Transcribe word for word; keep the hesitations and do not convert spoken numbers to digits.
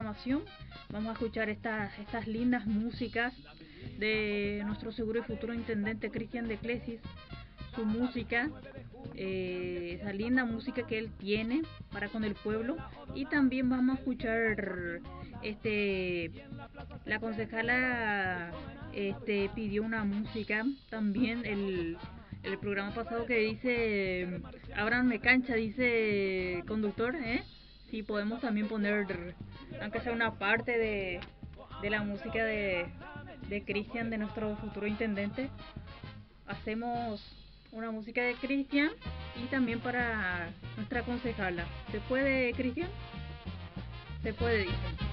programación. Vamos a escuchar estas, estas lindas músicas de nuestro seguro y futuro intendente Cristian de Clesis, su música, eh, esa linda música que él tiene para con el pueblo. Y también vamos a escuchar, este, la concejala este, pidió una música también el, el programa pasado que dice, ábranme cancha, dice conductor, ¿eh? Si podemos también poner, aunque sea una parte de, de la música de, de Cristian, de nuestro futuro intendente. Hacemos una música de Cristian y también para nuestra concejala. ¿Se puede, Cristian? Se puede, dice.